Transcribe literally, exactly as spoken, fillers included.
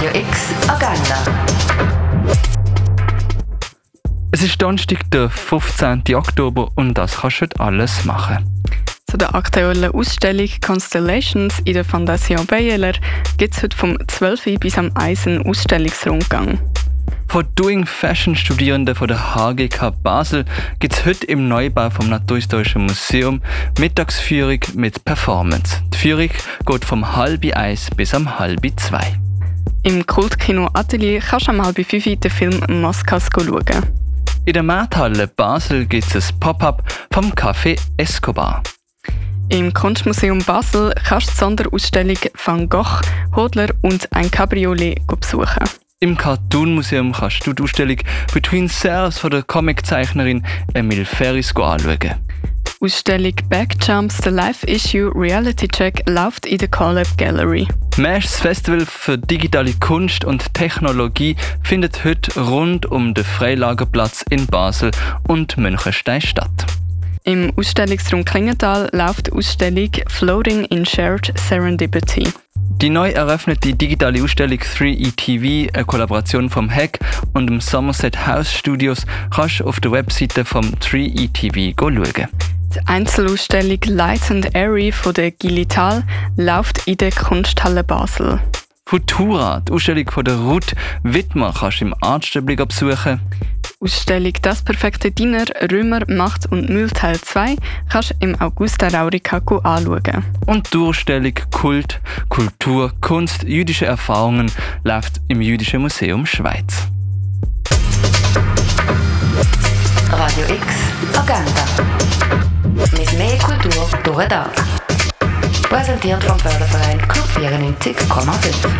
Radio X Agenda. Es ist Donnerstag, der fünfzehnten Oktober und das kannst du heute alles machen. Zu der aktuellen Ausstellung Constellations in der Fondation Baylor gibt es heute vom zwölf Uhr bis am eins einen Ausstellungsrundgang. Von Doing Fashion Studierenden von der H G K Basel gibt es heute im Neubau vom Naturhistorischen Museum Mittagsführung mit Performance. Die Führung geht vom halb eins bis am halb zwei. Im Kultkino Atelier kannst du am halb fünf den Film Maskas schauen. In der Markthalle Basel gibt es ein Pop-up vom Café Escobar. Im Kunstmuseum Basel kannst du die Sonderausstellung Van Gogh, Hodler und ein Cabriolet besuchen. Im Cartoon Museum kannst du die Ausstellung Between Cells von der Comiczeichnerin Emile Ferris anschauen. Die Ausstellung Backjumps, the Live-Issue Reality Check läuft in der Collab Gallery. Mesh, das Festival für digitale Kunst und Technologie, findet heute rund um den Freilagerplatz in Basel und Münchenstein statt. Im Ausstellungsraum Klingenthal läuft die Ausstellung Floating in Shared Serendipity. Die neu eröffnete digitale Ausstellung drei E T V, eine Kollaboration vom H E C und dem Somerset House Studios, kannst du auf der Webseite vom drei E T V schauen. Die Einzelausstellung Light and Airy von der Gilital läuft in der Kunsthalle Basel. Futura, die Ausstellung von der Ruth Wittmer, kannst du im Artstübli besuchen. Die Ausstellung Das perfekte Dinner, Römer, Macht und Müll Teil zwei kannst du im Augusta Raurica anschauen. Und die Ausstellung Kult, Kultur, Kunst, jüdische Erfahrungen läuft im Jüdischen Museum Schweiz. Radio X Agenda. Mit mehr Kultur durch den Tag. Präsentiert vom Förderverein Club vierundneunzig Komma fünf.